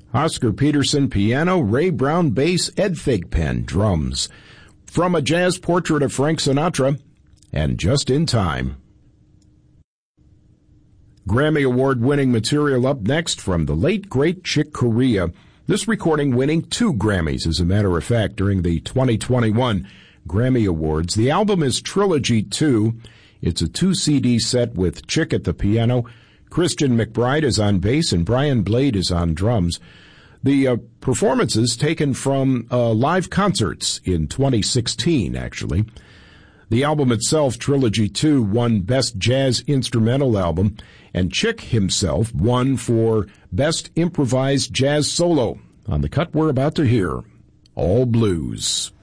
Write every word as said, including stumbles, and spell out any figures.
Oscar Peterson, piano. Ray Brown, bass. Ed Thigpen, drums. From a jazz portrait of Frank Sinatra, and Just in Time. Grammy Award-winning material up next from the late, great Chick Corea. This recording winning two Grammys, as a matter of fact, during the twenty twenty-one Grammy Awards. The album is Trilogy two. It's a two-C D set with Chick at the piano. Christian McBride is on bass, and Brian Blade is on drums. The uh, performances taken from uh, live concerts in twenty sixteen, actually. The album itself, Trilogy two, won Best Jazz Instrumental Album, and Chick himself won for Best Improvised Jazz Solo on the cut we're about to hear, All Blues.